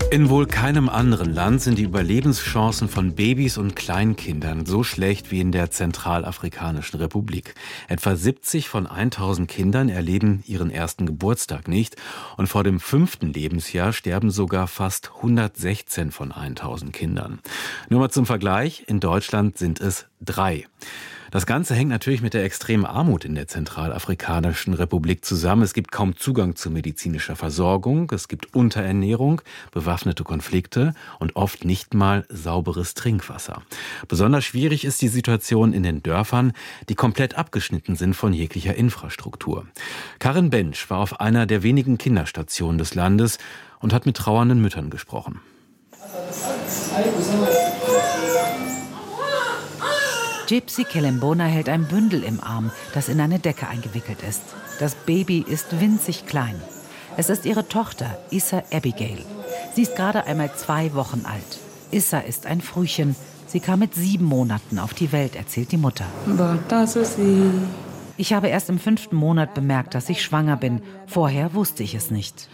In wohl keinem anderen Land sind die Überlebenschancen von Babys und Kleinkindern so schlecht wie in der Zentralafrikanischen Republik. Etwa 70 von 1000 Kindern erleben ihren ersten Geburtstag nicht und vor dem 5. Lebensjahr sterben sogar fast 116 von 1000 Kindern. Nur mal zum Vergleich, in Deutschland sind es 3. Das Ganze hängt natürlich mit der extremen Armut in der Zentralafrikanischen Republik zusammen. Es gibt kaum Zugang zu medizinischer Versorgung, es gibt Unterernährung, bewaffnete Konflikte und oft nicht mal sauberes Trinkwasser. Besonders schwierig ist die Situation in den Dörfern, die komplett abgeschnitten sind von jeglicher Infrastruktur. Karin Bench war auf einer der wenigen Kinderstationen des Landes und hat mit trauernden Müttern gesprochen. Gypsy Kelembona hält ein Bündel im Arm, das in eine Decke eingewickelt ist. Das Baby ist winzig klein. Es ist ihre Tochter, Issa Abigail. Sie ist gerade einmal 2 Wochen alt. Issa ist ein Frühchen. Sie kam mit 7 Monaten auf die Welt, erzählt die Mutter. Ich habe erst im 5. Monat bemerkt, dass ich schwanger bin. Vorher wusste ich es nicht.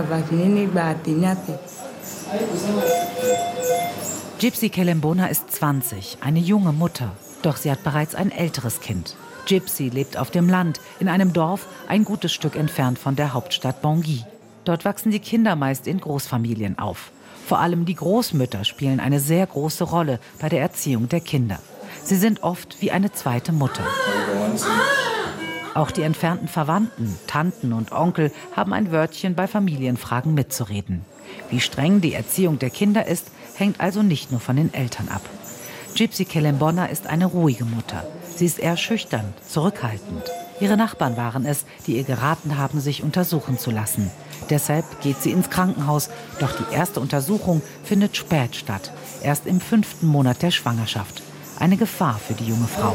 Gypsy Kelembona ist 20, eine junge Mutter. Doch sie hat bereits ein älteres Kind. Gypsy lebt auf dem Land, in einem Dorf, ein gutes Stück entfernt von der Hauptstadt Bangui. Dort wachsen die Kinder meist in Großfamilien auf. Vor allem die Großmütter spielen eine sehr große Rolle bei der Erziehung der Kinder. Sie sind oft wie eine zweite Mutter. Auch die entfernten Verwandten, Tanten und Onkel haben ein Wörtchen bei Familienfragen mitzureden. Wie streng die Erziehung der Kinder ist, hängt also nicht nur von den Eltern ab. Gypsy Kelembona ist eine ruhige Mutter. Sie ist eher schüchtern, zurückhaltend. Ihre Nachbarn waren es, die ihr geraten haben, sich untersuchen zu lassen. Deshalb geht sie ins Krankenhaus. Doch die erste Untersuchung findet spät statt, erst im 5. Monat der Schwangerschaft. Eine Gefahr für die junge Frau.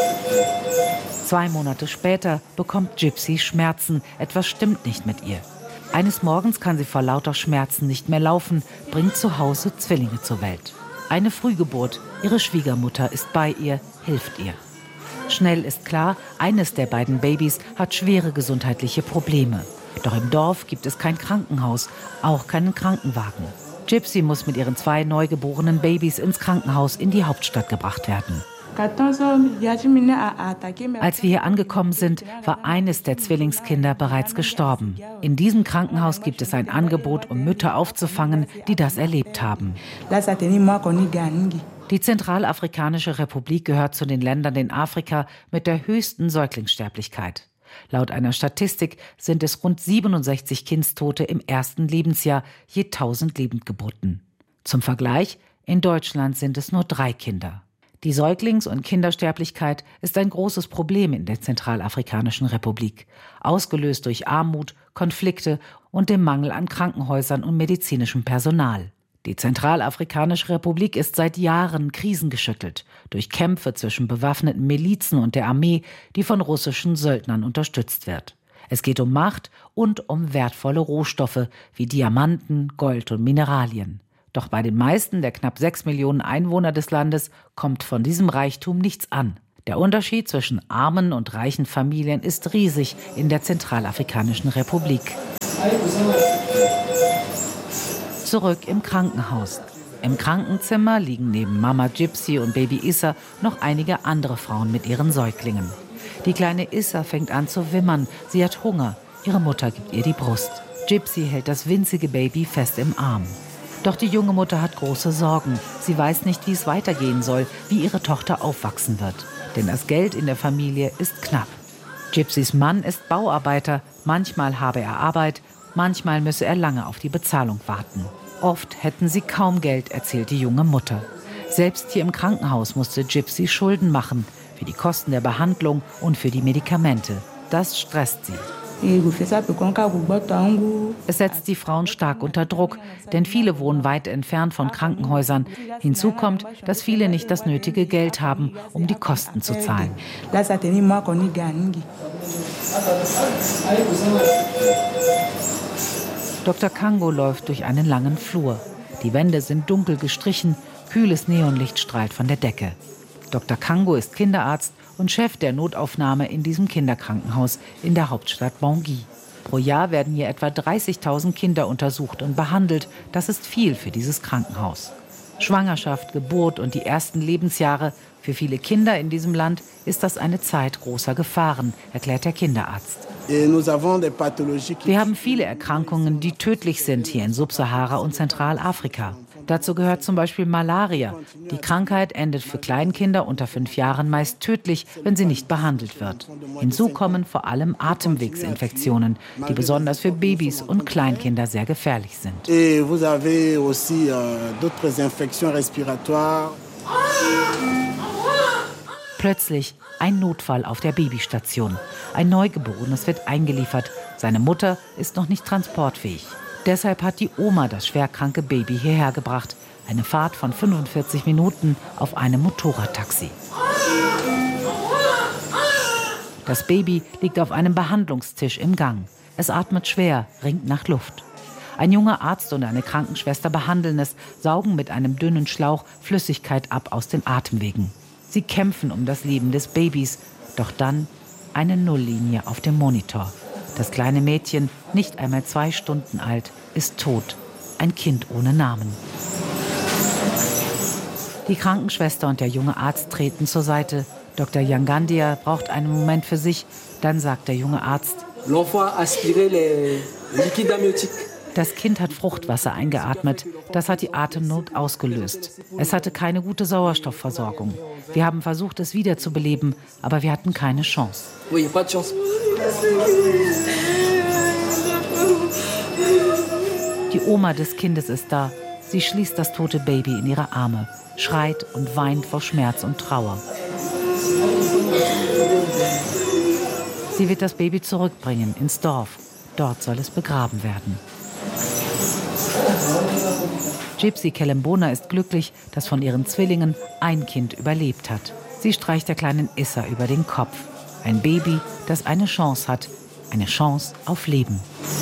2 Monate später bekommt Gypsy Schmerzen. Etwas stimmt nicht mit ihr. Eines Morgens kann sie vor lauter Schmerzen nicht mehr laufen, bringt zu Hause Zwillinge zur Welt. Eine Frühgeburt, ihre Schwiegermutter ist bei ihr, hilft ihr. Schnell ist klar, eines der beiden Babys hat schwere gesundheitliche Probleme. Doch im Dorf gibt es kein Krankenhaus, auch keinen Krankenwagen. Gypsy muss mit ihren 2 neugeborenen Babys ins Krankenhaus in die Hauptstadt gebracht werden. Als wir hier angekommen sind, war eines der Zwillingskinder bereits gestorben. In diesem Krankenhaus gibt es ein Angebot, um Mütter aufzufangen, die das erlebt haben. Die Zentralafrikanische Republik gehört zu den Ländern in Afrika mit der höchsten Säuglingssterblichkeit. Laut einer Statistik sind es rund 67 Kindstote im 1. Lebensjahr je 1000 Lebendgeburten. Zum Vergleich, in Deutschland sind es nur 3 Kinder. Die Säuglings- und Kindersterblichkeit ist ein großes Problem in der Zentralafrikanischen Republik, ausgelöst durch Armut, Konflikte und dem Mangel an Krankenhäusern und medizinischem Personal. Die Zentralafrikanische Republik ist seit Jahren krisengeschüttelt durch Kämpfe zwischen bewaffneten Milizen und der Armee, die von russischen Söldnern unterstützt wird. Es geht um Macht und um wertvolle Rohstoffe wie Diamanten, Gold und Mineralien. Doch bei den meisten der knapp 6 Millionen Einwohner des Landes kommt von diesem Reichtum nichts an. Der Unterschied zwischen armen und reichen Familien ist riesig in der Zentralafrikanischen Republik. Zurück im Krankenhaus. Im Krankenzimmer liegen neben Mama Gypsy und Baby Issa noch einige andere Frauen mit ihren Säuglingen. Die kleine Issa fängt an zu wimmern. Sie hat Hunger. Ihre Mutter gibt ihr die Brust. Gypsy hält das winzige Baby fest im Arm. Doch die junge Mutter hat große Sorgen. Sie weiß nicht, wie es weitergehen soll, wie ihre Tochter aufwachsen wird. Denn das Geld in der Familie ist knapp. Gypsys Mann ist Bauarbeiter. Manchmal habe er Arbeit, manchmal müsse er lange auf die Bezahlung warten. Oft hätten sie kaum Geld, erzählt die junge Mutter. Selbst hier im Krankenhaus musste Gypsy Schulden machen. Für die Kosten der Behandlung und für die Medikamente. Das stresst sie. Es setzt die Frauen stark unter Druck, denn viele wohnen weit entfernt von Krankenhäusern. Hinzu kommt, dass viele nicht das nötige Geld haben, um die Kosten zu zahlen. Dr. Kango läuft durch einen langen Flur. Die Wände sind dunkel gestrichen, kühles Neonlicht strahlt von der Decke. Dr. Kango ist Kinderarzt und Chef der Notaufnahme in diesem Kinderkrankenhaus in der Hauptstadt Bangui. Pro Jahr werden hier etwa 30.000 Kinder untersucht und behandelt. Das ist viel für dieses Krankenhaus. Schwangerschaft, Geburt und die ersten Lebensjahre. Für viele Kinder in diesem Land ist das eine Zeit großer Gefahren, erklärt der Kinderarzt. Wir haben viele Erkrankungen, die tödlich sind hier in Subsahara und Zentralafrika. Dazu gehört zum Beispiel Malaria. Die Krankheit endet für Kleinkinder unter 5 Jahren meist tödlich, wenn sie nicht behandelt wird. Hinzu kommen vor allem Atemwegsinfektionen, die besonders für Babys und Kleinkinder sehr gefährlich sind. Plötzlich ein Notfall auf der Babystation. Ein Neugeborenes wird eingeliefert. Seine Mutter ist noch nicht transportfähig. Deshalb hat die Oma das schwerkranke Baby hierher gebracht. Eine Fahrt von 45 Minuten auf einem Motorradtaxi. Das Baby liegt auf einem Behandlungstisch im Gang. Es atmet schwer, ringt nach Luft. Ein junger Arzt und eine Krankenschwester behandeln es, saugen mit einem dünnen Schlauch Flüssigkeit ab aus den Atemwegen. Sie kämpfen um das Leben des Babys. Doch dann eine Nulllinie auf dem Monitor. Das kleine Mädchen, nicht einmal 2 Stunden alt, ist tot. Ein Kind ohne Namen. Die Krankenschwester und der junge Arzt treten zur Seite. Dr. Yangandia braucht einen Moment für sich. Dann sagt der junge Arzt: Das Kind hat Fruchtwasser eingeatmet. Das hat die Atemnot ausgelöst. Es hatte keine gute Sauerstoffversorgung. Wir haben versucht, es wiederzubeleben, aber wir hatten keine Chance. Die Oma des Kindes ist da. Sie schließt das tote Baby in ihre Arme, schreit und weint vor Schmerz und Trauer. Sie wird das Baby zurückbringen ins Dorf. Dort soll es begraben werden. Gypsy Kelembona ist glücklich, dass von ihren Zwillingen ein Kind überlebt hat. Sie streicht der kleinen Issa über den Kopf. Ein Baby, das eine Chance hat. Eine Chance auf Leben.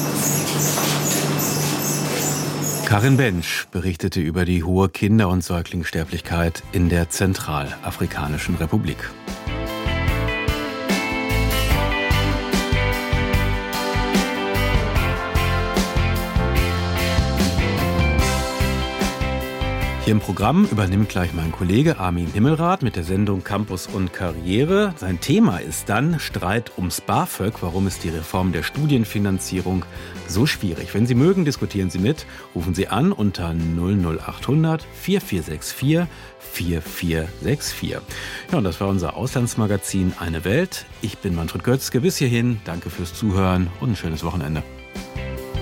Karin Bensch berichtete über die hohe Kinder- und Säuglingssterblichkeit in der Zentralafrikanischen Republik. Hier im Programm übernimmt gleich mein Kollege Armin Himmelrath mit der Sendung Campus und Karriere. Sein Thema ist dann Streit ums BAföG. Warum ist die Reform der Studienfinanzierung so schwierig? Wenn Sie mögen, diskutieren Sie mit. Rufen Sie an unter 00800 4464 4464. Ja, und das war unser Auslandsmagazin Eine Welt. Ich bin Manfred Götzke. Bis hierhin. Danke fürs Zuhören und ein schönes Wochenende.